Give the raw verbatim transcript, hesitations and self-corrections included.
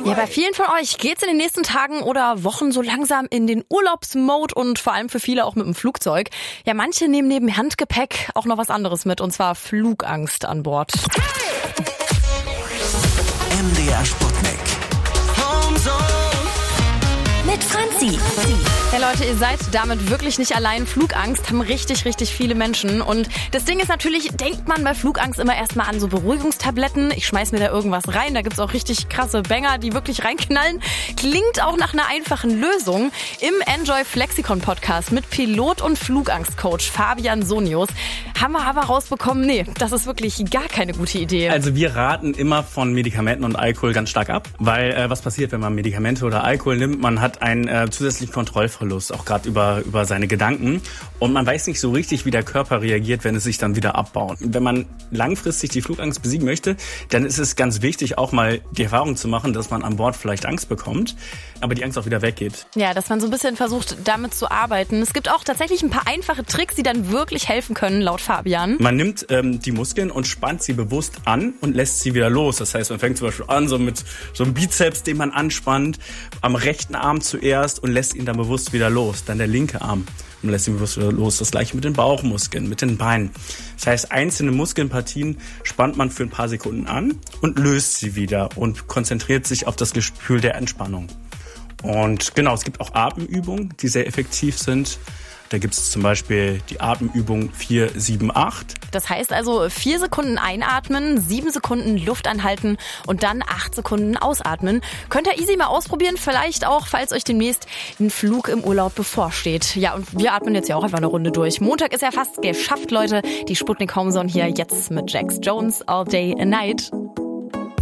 Ja, bei vielen von euch geht's in den nächsten Tagen oder Wochen so langsam in den Urlaubsmode und vor allem für viele auch mit dem Flugzeug. Ja, manche nehmen neben Handgepäck auch noch was anderes mit, und zwar Flugangst an Bord. M D R Sputnik. Mit Franzi. Ja Leute, ihr seid damit wirklich nicht allein. Flugangst haben richtig, richtig viele Menschen. Und das Ding ist natürlich, denkt man bei Flugangst immer erstmal an so Beruhigungstabletten. Ich schmeiß mir da irgendwas rein. Da gibt's auch richtig krasse Banger, die wirklich reinknallen. Klingt auch nach einer einfachen Lösung. Im Enjoy Flexikon Podcast mit Pilot- und Flugangstcoach Fabian Sonius haben wir aber rausbekommen, nee, das ist wirklich gar keine gute Idee. Also wir raten immer von Medikamenten und Alkohol ganz stark ab, weil äh, was passiert, wenn man Medikamente oder Alkohol nimmt? Man hat einen äh, zusätzlichen Kontrollverlust, auch gerade über über seine Gedanken, und man weiß nicht so richtig, wie der Körper reagiert, wenn es sich dann wieder abbaut. Wenn man langfristig die Flugangst besiegen möchte, dann ist es ganz wichtig, auch mal die Erfahrung zu machen, dass man an Bord vielleicht Angst bekommt, aber die Angst auch wieder weggeht. Ja, dass man so ein bisschen versucht, damit zu arbeiten. Es gibt auch tatsächlich ein paar einfache Tricks, die dann wirklich helfen können, laut Fabian. Man nimmt ähm, die Muskeln und spannt sie bewusst an und lässt sie wieder los. Das heißt, man fängt zum Beispiel an so mit so einem Bizeps, den man anspannt, am rechten Arm zuerst und lässt ihn dann bewusst wieder los. Dann der linke Arm und lässt ihn bewusst wieder los. Das gleiche mit den Bauchmuskeln, mit den Beinen. Das heißt, einzelne Muskelpartien spannt man für ein paar Sekunden an und löst sie wieder und konzentriert sich auf das Gefühl der Entspannung. Und genau, es gibt auch Atemübungen, die sehr effektiv sind. Da gibt es zum Beispiel die Atemübung vier sieben acht. Das heißt also vier Sekunden einatmen, sieben Sekunden Luft anhalten und dann acht Sekunden ausatmen. Könnt ihr easy mal ausprobieren, vielleicht auch, falls euch demnächst ein Flug im Urlaub bevorsteht. Ja, und wir atmen jetzt ja auch einfach eine Runde durch. Montag ist ja fast geschafft, Leute. Die Sputnik Homezone hier jetzt mit Jax Jones, All Day and Night.